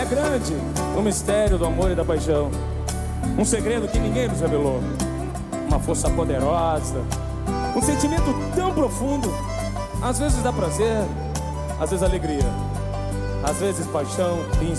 grande o mistério do amor e da paixão. Um segredo que ninguém nos revelou. Uma força poderosa, um sentimento tão profundo. Às vezes dá prazer, às vezes alegria, às vezes paixão e